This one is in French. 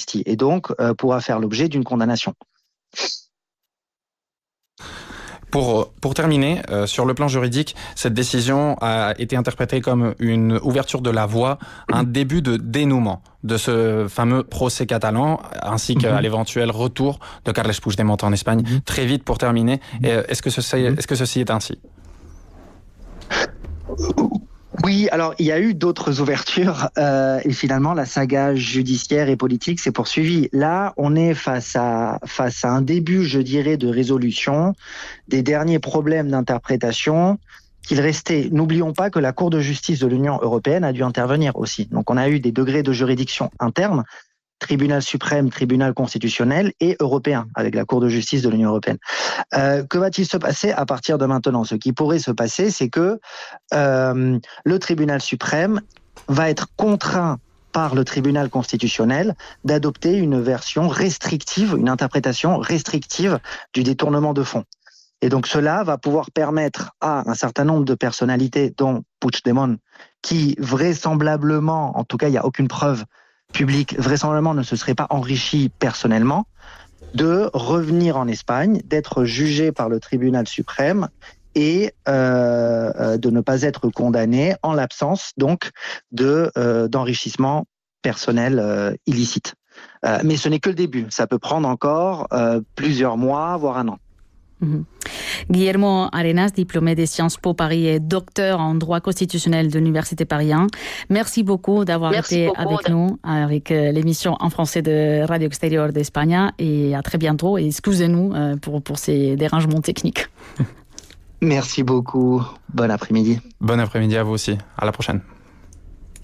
d'amnistie et donc pourra faire l'objet d'une condamnation. Pour terminer, sur le plan juridique, cette décision a été interprétée comme une ouverture de la voie, un début de dénouement de ce fameux procès catalan, ainsi qu'à l'éventuel retour de Carles Puigdemont en Espagne. Très vite, pour terminer, est-ce que ceci est ainsi ? Oui, alors il y a eu d'autres ouvertures et finalement la saga judiciaire et politique s'est poursuivie. Là, on est face à un début, je dirais, de résolution des derniers problèmes d'interprétation qu'il restait. N'oublions pas que la Cour de justice de l'Union européenne a dû intervenir aussi. Donc on a eu des degrés de juridiction internes, tribunal suprême, tribunal constitutionnel et européen, avec la Cour de justice de l'Union européenne. Que va-t-il se passer à partir de maintenant ? Ce qui pourrait se passer, c'est que le tribunal suprême va être contraint par le tribunal constitutionnel d'adopter une version restrictive, une interprétation restrictive du détournement de fonds. Et donc cela va pouvoir permettre à un certain nombre de personnalités, dont Puigdemont, qui vraisemblablement, en tout cas il n'y a aucune preuve public, vraisemblablement ne se serait pas enrichi personnellement, de revenir en Espagne, d'être jugé par le tribunal suprême et de ne pas être condamné en l'absence donc d'enrichissement personnel illicite. Mais ce n'est que le début, ça peut prendre encore plusieurs mois, voire un an. Guillermo Arenas, diplômé des Sciences Po Paris et docteur en droit constitutionnel de l'Université Paris 1. Merci beaucoup d'avoir été avec nous, avec l'émission en français de Radio Extérieur d'Espagne et à très bientôt. Et excusez-nous pour ces dérangements techniques. Merci beaucoup. Bon après-midi. Bon après-midi à vous aussi. À la prochaine.